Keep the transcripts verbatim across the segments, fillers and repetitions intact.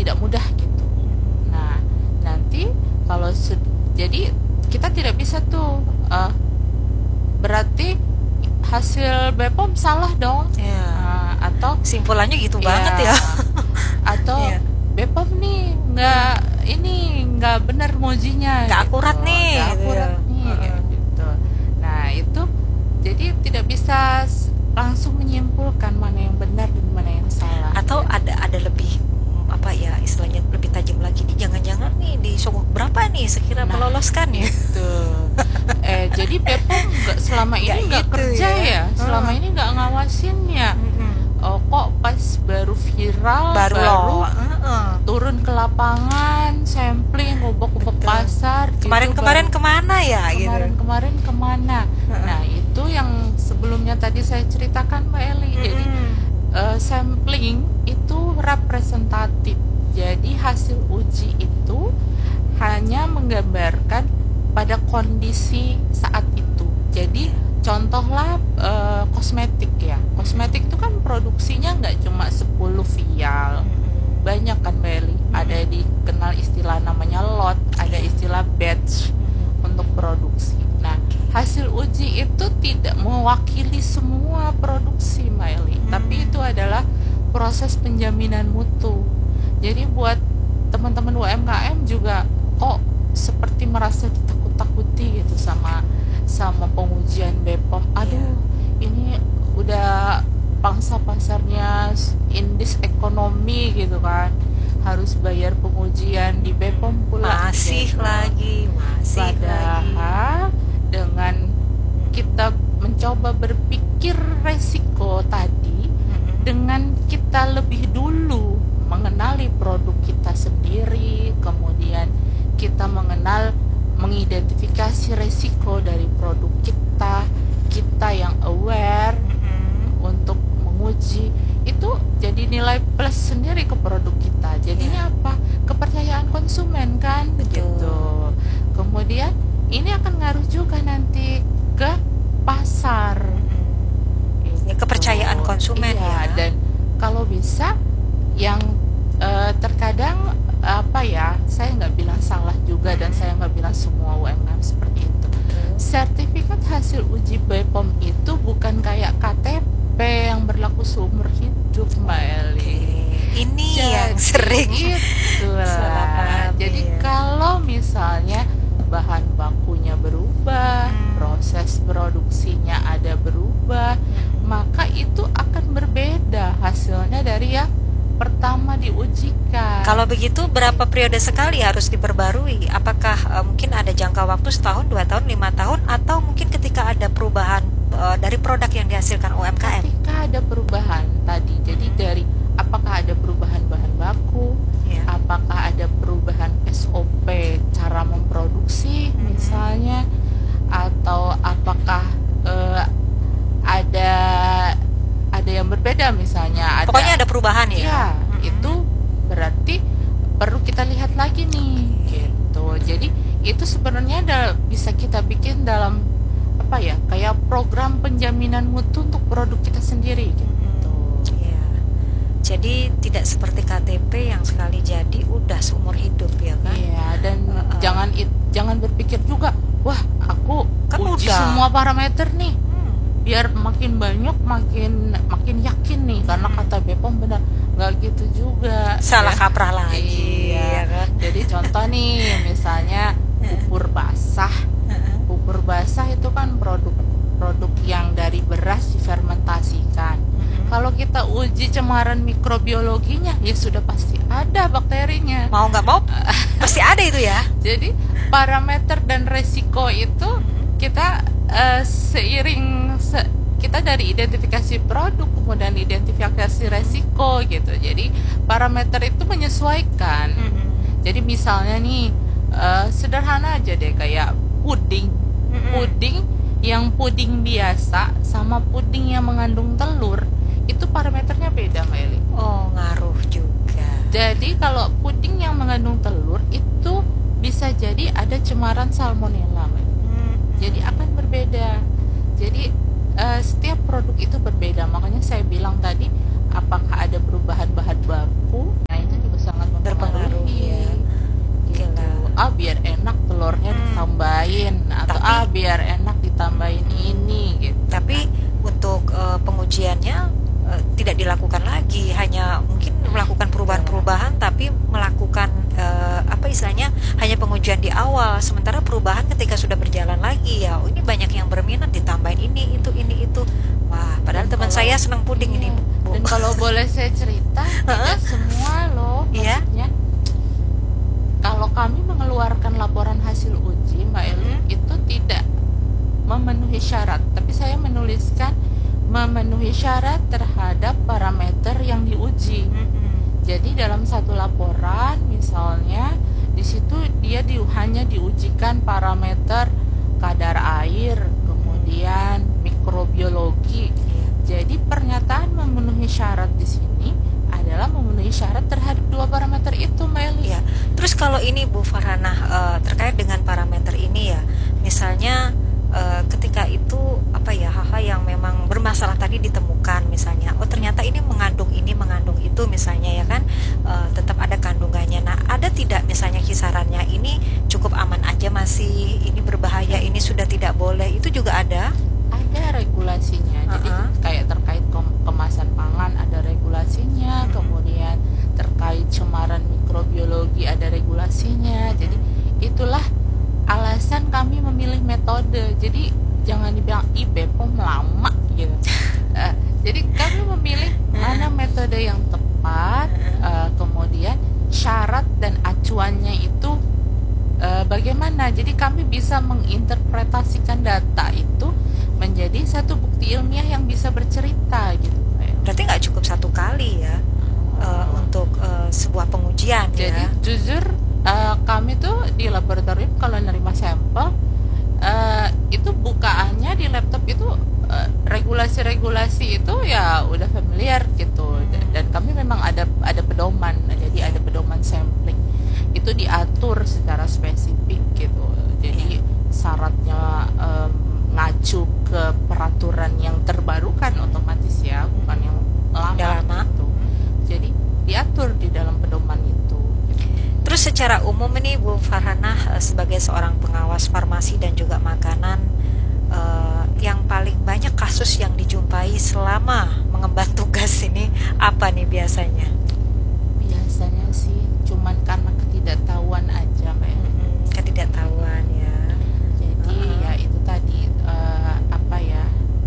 tidak mudah gitu. Nah, nanti kalau sud- jadi kita tidak bisa tuh uh, berarti hasil B P O M salah dong. Ya. Nah, atau Simpulannya gitu ya, banget ya. atau Iya. B P O M nih nggak ini nggak benar ngujinya, Nggak gitu. akurat nih, nggak gitu akurat ya. nih Heeh. kayak gitu. Nah itu jadi tidak bisa s- langsung menyimpulkan mana yang benar dan mana yang salah. Atau gitu. ada ada lebih mm, apa ya istilahnya lebih tajam lagi nih, jangan-jangan nih di sogok berapa nih sekira Nah, meloloskan ya. itu eh jadi B P O M nggak selama ini Nggak nggak gitu kerja ya. ya, selama Heeh. ini nggak ngawasin ya. Mm-mm. Oh, kok pas baru viral Baru baru loh. Heeh. turun ke lapangan, sampling, ngubek-ngubek Betul. pasar. gitu Kemarin-kemarin baru- kemana ya gitu. kemarin-kemarin kemana? Heeh. Nah itu yang sebelumnya tadi saya ceritakan Mbak Eli. Jadi Mm-mm. eh, sampling itu representatif. Jadi hasil uji itu hanya menggambarkan pada kondisi saat itu. Jadi contohlah eh, kosmetik ya. Kosmetik itu kan produksinya nggak cuma sepuluh vial. Mm-mm. Banyak kan Mbak Eli. Ada dikenal istilah namanya lot, ada istilah batch untuk produksi. Nah, hasil uji itu tidak mewakili semua produksi Mbak Eli, Hmm. tapi itu adalah proses penjaminan mutu. Jadi buat teman-teman U M K M juga kok seperti merasa ditakut-takuti gitu sama sama pengujian B P O M. Aduh, ini udah pangsa pasarnya indeks ekonomi gitu kan, harus bayar pengujian di B P O M pula. Masih gitu. lagi, masih lagi. Padahal dengan kita mencoba berpikir resiko tadi, Mm-mm. dengan kita lebih dulu mengenali produk kita sendiri, kemudian kita mengenal, mengidentifikasi resiko dari produk kita, kita yang aware Mm-mm. untuk menguji, itu jadi nilai plus sendiri ke produk kita. Jadinya apa? Kepercayaan konsumen kan, Betul. gitu. Kemudian ini akan ngaruh juga nanti ke pasar. Mm-mm. Ya, Gitu. kepercayaan konsumen Iya, ya. dan kalau bisa yang eh, terkadang apa ya, saya nggak bilang salah juga dan saya nggak bilang semua U M K M seperti itu. Sertifikat hasil uji B P O M itu bukan kayak K T P yang berlaku seumur hidup Mbak Eli. Ini Jadi, yang sering itulah. salah paham, Jadi ya. kalau misalnya bahan bakunya berubah, Hmm. proses produksinya ada berubah, maka itu akan berbeda hasilnya dari yang pertama diujikan. Kalau begitu berapa periode sekali harus diperbarui? Apakah eh, mungkin ada jangka waktu setahun, dua tahun, lima tahun, atau mungkin ketika ada perubahan eh, dari produk yang dihasilkan U M K M? Ketika ada perubahan tadi, jadi dari apakah ada perubahan bahan baku, Ya. apakah ada perubahan S O P cara memproduksi misalnya, atau apakah eh, ada ada yang berbeda misalnya. Ada, Pokoknya ada perubahan ya. ya, Mm-mm. itu berarti perlu kita lihat lagi nih, gitu. Jadi itu sebenarnya ada, bisa kita bikin dalam apa ya, kayak program penjaminan mutu untuk produk kita sendiri, gitu. Ya. Jadi tidak seperti K T P yang sekali jadi udah seumur hidup ya kan? Iya, dan Uh-uh. jangan it- jangan berpikir juga, wah aku Kan uji udah. semua parameter nih, Hmm. biar makin banyak makin makin yakin nih karena kata B P O M benar. Nggak gitu juga. Salah ya. kaprah lagi. Iya. Ya kan? Jadi contoh nih, misalnya bubur basah. Bubur basah itu kan produk produk yang dari beras difermentasikan. Kalau kita uji cemaran mikrobiologinya, ya sudah pasti ada bakterinya. Mau nggak mau pasti ada itu ya. Jadi parameter dan resiko itu kita eh, seiring se- kita dari identifikasi produk kemudian identifikasi resiko gitu. Jadi parameter itu menyesuaikan. Jadi misalnya nih eh, sederhana aja deh, kayak puding. Puding yang puding biasa sama puding yang mengandung telur itu parameternya beda Mbak Eli. Oh, ngaruh juga. Jadi kalau puding yang mengandung telur itu bisa jadi ada cemaran salmonella, Mbak. Jadi akan berbeda. Jadi eh, setiap produk itu berbeda. Makanya saya bilang tadi, apakah ada perubahan bahan baku? Nah, itu juga sangat mempengaruhi. biar enak ditambahin ini gitu. Tapi untuk uh, pengujiannya uh, tidak dilakukan lagi, hanya mungkin melakukan perubahan-perubahan, tapi melakukan uh, apa istilahnya hanya pengujian di awal. Sementara perubahan ketika sudah berjalan lagi ya, oh, ini banyak yang berminat ditambahin ini itu ini itu. Wah, padahal Dan teman kalau- saya senang puding iya. ini, Bu. Dan kalau boleh saya cerita, tidak semua loh, Iya. maksudnya kalau kami mengeluarkan laporan hasil uji, Mbak Elu, Mhm. itu tidak memenuhi syarat, tapi saya menuliskan memenuhi syarat terhadap parameter yang diuji. Mm-mm. Jadi dalam satu laporan, misalnya di situ dia di, hanya diujikan parameter kadar air, kemudian mikrobiologi. Jadi pernyataan memenuhi syarat di sini adalah memenuhi syarat terhadap dua parameter itu, Mbak Eli. Ya, terus kalau ini Bu Farhana eh, terkait dengan parameter ini ya, misalnya eh, ketika itu apa ya hal-hal yang memang bermasalah tadi ditemukan, misalnya, oh ternyata ini mengandung ini mengandung itu misalnya ya kan, eh, tetap ada kandungannya. Nah, ada tidak misalnya kisarannya ini cukup aman aja masih, ini berbahaya, ini sudah tidak boleh, itu juga ada? Ada regulasinya. Jadi Uh-uh. kayak terkait kem- kemasan pangan ada regulasinya, Mhm. kemudian terkait cemaran mikrobiologi ada regulasinya. Jadi itulah alasan kami memilih metode. Jadi jangan dibilang ih Bepom lama gitu. Eh, jadi kami memilih mana metode yang tepat, eh, kemudian syarat dan acuannya itu eh, bagaimana. Jadi kami bisa menginterpretasikan data itu menjadi satu bukti ilmiah yang bisa bercerita gitu. Berarti nggak cukup satu kali ya eh, untuk eh, sebuah pengujian Jadi ya. jujur eh, kami tuh di laboratorium kalau nerima sampel eh, itu bukaannya di laptop itu eh, regulasi-regulasi itu ya udah familiar gitu. Dan, dan kami memang ada ada pedoman. Jadi ada pedoman sampling itu diatur secara spesifik gitu. Jadi syaratnya em, ngacu ke peraturan yang terbaru kan otomatis ya, bukan yang lama, Udah lama. gitu. Jadi diatur di dalam pedoman itu. Terus secara umum ini Bu Farhana eh, sebagai seorang pengawas farmasi dan juga makanan, eh, yang paling banyak kasus yang dijumpai selama mengemban tugas ini apa nih biasanya? Biasanya sih cuman karena ketidaktahuan aja, Mbak. Mm-mm, ketidaktahuan ya. Jadi Uh-uh. ya itu tadi eh, apa ya,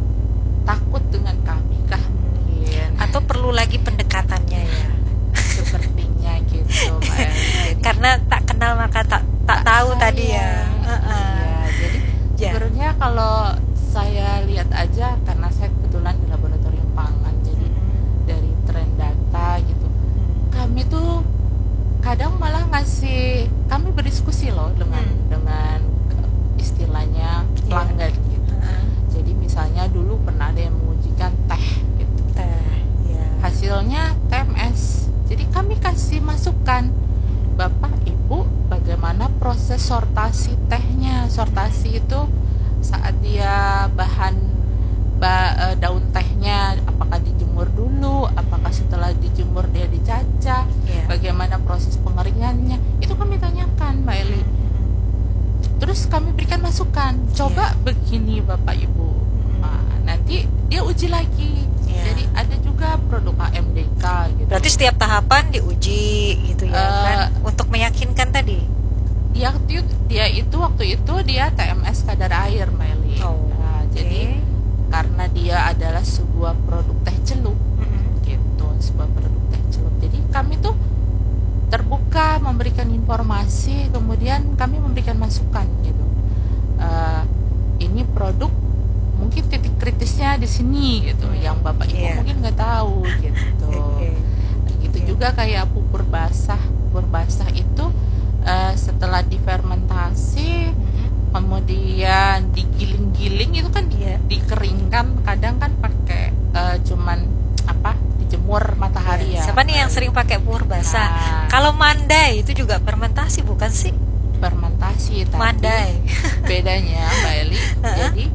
takut dengan kami kah mungkin, Atau perlu lagi pendekatannya ya? sepertinya gitu, Mbak. Jadi Karena tak kenal maka tak tak tahu tadi ya. sayang. Uh-uh. Iya, jadi Ya. sebenarnya kalau saya lihat aja, karena saya kebetulan di laboratorium pangan, jadi dari tren data gitu, kami tuh kadang malah ngasih, kami berdiskusi loh dengan Hmm. dengan istilahnya Iya. pelanggan gitu. Uh-uh. Jadi misalnya dulu pernah ada yang mengujikan teh gitu, Teh, ya. hasilnya T M S. Jadi kami kasih masukan, Bapak Ibu, bagaimana proses sortasi tehnya. Sortasi itu saat dia bahan ba- eh, daun tehnya, apakah dijemur dulu, apakah setelah dijemur dia dicacah, Ya. bagaimana proses pengeringannya, itu kami tanyakan, Mbak Eli. Terus kami berikan masukan, coba begini Bapak Ibu. Nah, nanti dia uji lagi. Iya. Jadi ada juga produk H M D K gitu. Berarti setiap tahapan diuji gitu ya Eh, kan, untuk meyakinkan tadi. dia itu dia itu waktu itu dia T M S kadar air, Meli. Oh, Nah, oke. jadi karena dia adalah sebuah produk teh celup Mm-mm. gitu, sebuah produk teh celup. Jadi kami tuh terbuka memberikan informasi, kemudian kami memberikan masukan gitu. Eh, ini produk mungkin titik kritisnya di sini gitu, yang Bapak Ibu Iya. mungkin nggak tahu gitu. Oke. Gitu Iya. juga kayak pupur basah. Pupur basah itu eh, setelah difermentasi kemudian digiling-giling itu kan di- Iya. dikeringkan, kadang kan pakai eh, cuman apa dijemur matahari ya. Siapa nih yang sering pakai pur basah? Nah. Kalau mandai itu juga fermentasi bukan sih? Fermentasi, tapi Mandai. bedanya Mbak Eli, jadi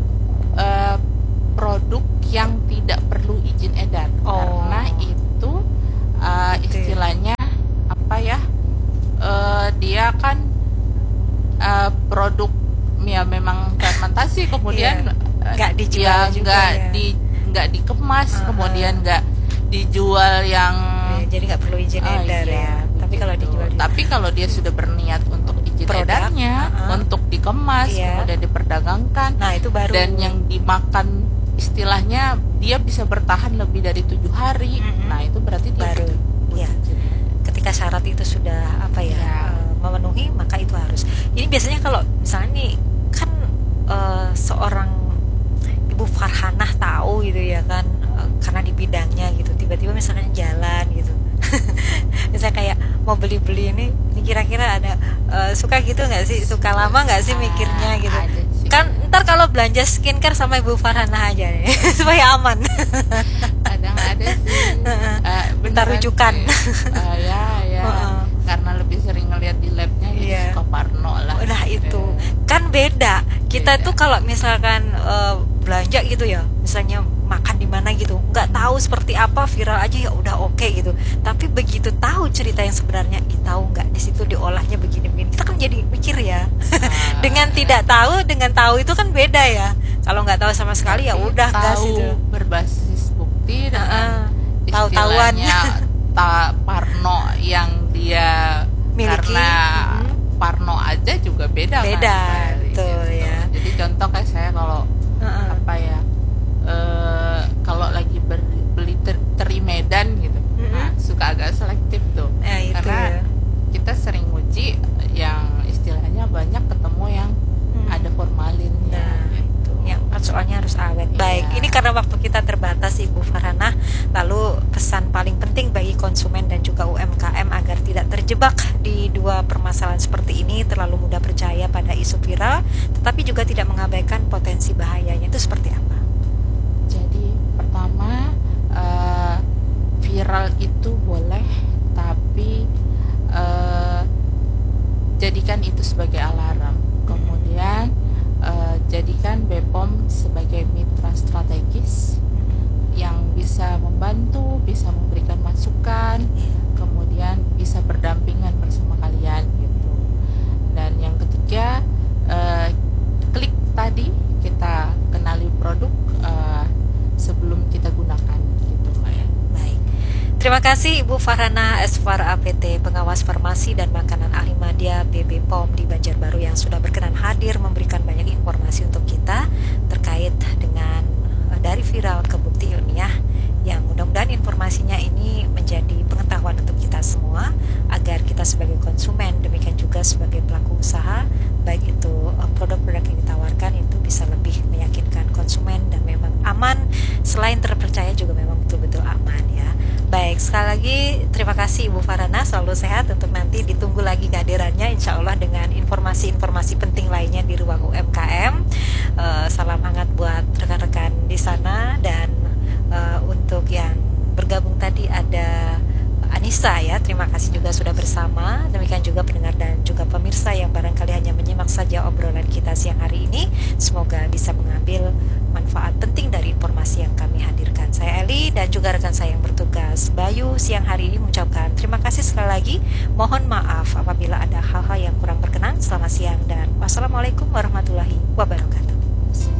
eh, produk yang tidak perlu izin edar, Oh. karena itu eh, Gitu ya. istilahnya apa ya, eh, dia kan eh, produk ya memang fermentasi kemudian Iya. Nggak eh, dijual ya juga nggak ya. di nggak dikemas, Uh-uh. kemudian nggak dijual yang Ya, jadi nggak perlu izin oh, edar iya, ya. Tapi kalau begitu. dijual di Tapi kalau dia sudah berniat untuk izin Produk, edarnya, uh-uh. untuk dikemas, Iya. kemudian diperdagangkan, Nah, itu baru. dan yang dimakan istilahnya dia bisa bertahan lebih dari tujuh hari. Mm-mm. Nah itu berarti dia Baru, butuh- ya. butuh izin. Ketika syarat itu sudah apa ya, Ya. eh, memenuhi, maka itu harus. Ini biasanya kalau misalnya nih kan eh, seorang Ibu Farhanah tahu gitu ya kan, eh, karena di bidangnya gitu, tiba-tiba misalnya jalan gitu. Misalnya kayak mau beli-beli ini, ini kira-kira ada eh, suka gitu nggak sih, suka lama nggak sih mikirnya Ah, gitu. ada sih. Kan ntar kalau belanja skincare sama Ibu Farhanah aja nih supaya aman. Kadang ada sih eh, Minta beneran rujukan. sih. Eh, ya ya Heeh. karena lebih sering ngeliat di labnya jadi Iya. suka parno lah. Nah itu Eh, kan beda. Kita Beda. tuh kalau misalkan eh, belanja gitu ya, misalnya makan di mana gitu, nggak tahu seperti apa, viral aja ya udah oke gitu. Tapi begitu tahu cerita yang sebenarnya, ih tahu nggak di situ diolahnya begini-begini, kita kan jadi mikir ya. Ah. Dengan tidak tahu, dengan tahu itu kan beda ya. Kalau nggak tahu sama sekali ya tapi udah gas tahu gitu. berbasis bukti Heeh. dengan Tahu-tahuan. istilahnya ta parno yang dia Miliki. karena Mhm. parno aja juga beda Beda, kan, betul, ya. jadi contoh kayak saya kalau Heeh. apa ya eh, kalau lagi ber- beli ter- teri Medan gitu, Mhm. nah, suka agak selektif tuh Nah, itu karena ya. kita sering uji yang istilahnya banyak ketemu yang Hmm. ada formalinnya Nah, gitu. yang soalnya harus awet. Baik, Iya. ini karena waktu kita terbatas Ibu Farhanah, lalu pesan paling penting bagi konsumen dan juga U M K M agar tidak terjebak di dua permasalahan seperti ini, terlalu mudah percaya pada isu viral, tetapi juga tidak mengabaikan potensi bahayanya, itu seperti apa? Jadi pertama eh, viral itu boleh, tapi eh, jadikan itu sebagai alarm. Kemudian eh, jadikan B P O M sebagai mitra strategis yang bisa membantu, bisa memberikan masukan, kemudian bisa berdampingan bersama kalian gitu. Dan yang ketiga, eh, klik tadi kita kenali produk eh, sebelum kita gunakan gitu Mbak ya. Baik. Terima kasih Ibu Farhanah Esfar A P T, pengawas farmasi dan makanan ahli media B B P O M di Banjarbaru yang sudah berkenan hadir memberikan banyak informasi untuk kita terkait dengan eh, dari viral ke bukti ilmiah, yang mudah-mudahan informasinya ini menjadi pengetahuan untuk kita semua agar kita sebagai konsumen, demikian juga sebagai pelaku usaha, baik itu eh, produk-produk yang ditawarkan itu bisa lebih meyakinkan konsumen dan memang aman, selain terpercaya juga memang betul-betul aman ya. Baik, sekali lagi terima kasih Ibu Farhanah, selalu sehat, untuk nanti ditunggu lagi kehadirannya insya Allah dengan informasi-informasi penting lainnya di ruang U M K M. Eh, salam hangat buat rekan-rekan di sana, dan eh, untuk yang bergabung tadi ada Anissa ya, terima kasih juga sudah bersama. Demikian juga pendengar dan juga pemirsa yang barangkali hanya menyimak saja obrolan kita siang hari ini, semoga bisa mengambil manfaat penting dari informasi yang kami hadirkan. Saya Eli dan juga rekan saya yang bertugas Bayu siang hari ini mengucapkan terima kasih sekali lagi. Mohon maaf apabila ada hal-hal yang kurang berkenan. Selamat siang dan wassalamualaikum warahmatullahi wabarakatuh.